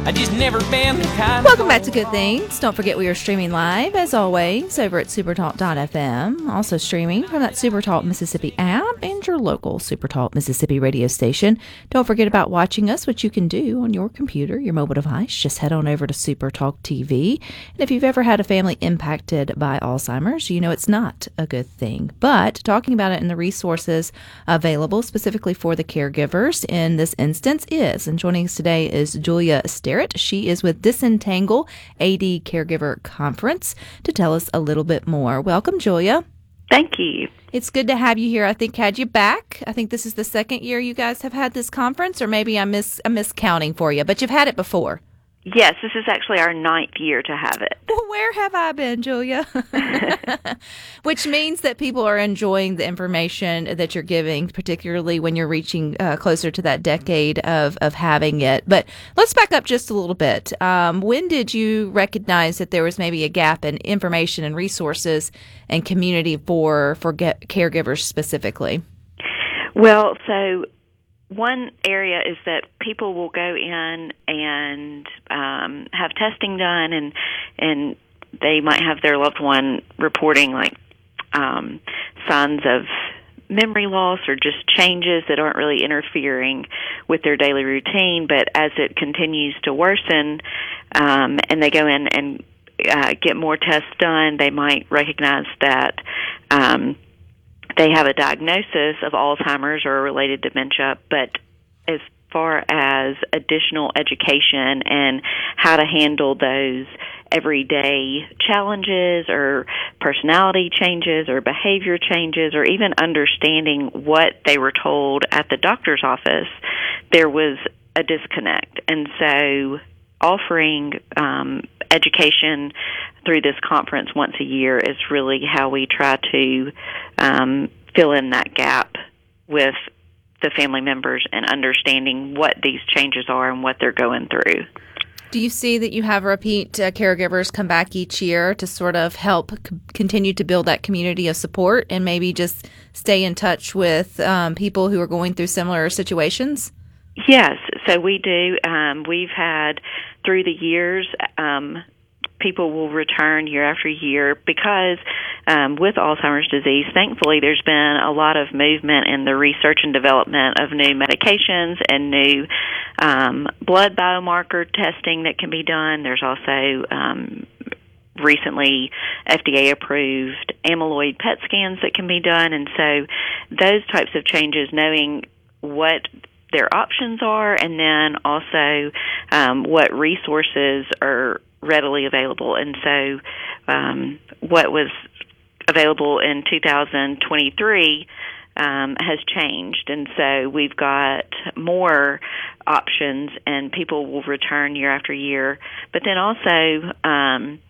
I just never been the kind. Welcome back to Good Things. Don't forget we are streaming live, as always, over at supertalk.fm. Also streaming from that Supertalk Mississippi app and your local Supertalk Mississippi radio station. Don't forget about watching us, which you can do on your computer, your mobile device. Just head on over to Supertalk TV. And if you've ever had a family impacted by Alzheimer's, you know it's not a good thing. But talking about it and the resources available specifically for the caregivers in this instance is, and joining us today is Julia Sterrett. She is with Disentangle AD Caregiver Conference to tell us a little bit more. Welcome, Julia. Thank you. It's good to have you here. I think had you back. I think this is the second year you guys have had this conference, or maybe I'm miscounting for you, but you've had it before. Yes, this is actually our 9th year to have it. Well, where have I been, Julia? Which means that people are enjoying the information that you're giving, particularly when you're reaching closer to that decade of having it. But let's back up just a little bit. When did you recognize that there was maybe a gap in information and resources and community for caregivers specifically? Well, so one area is that people will go in and have testing done, and they might have their loved one reporting like signs of memory loss or just changes that aren't really interfering with their daily routine. But as it continues to worsen, and they go in and get more tests done, they might recognize that they have a diagnosis of Alzheimer's or related dementia, but as far as additional education and how to handle those everyday challenges or personality changes or behavior changes or even understanding what they were told at the doctor's office, there was a disconnect. And so offering education through this conference once a year is really how we try to fill in that gap with the family members and understanding what these changes are and what they're going through. Do you see that you have repeat caregivers come back each year to sort of help continue to build that community of support and maybe just stay in touch with people who are going through similar situations? Yes, so we do. We've had, through the years, people will return year after year because with Alzheimer's disease, thankfully, there's been a lot of movement in the research and development of new medications and new blood biomarker testing that can be done. There's also recently FDA-approved amyloid PET scans that can be done. And so those types of changes, knowing what their options are and then also what resources are readily available. And so what was available in 2023 has changed. And so we've got more options and people will return year after year. But then also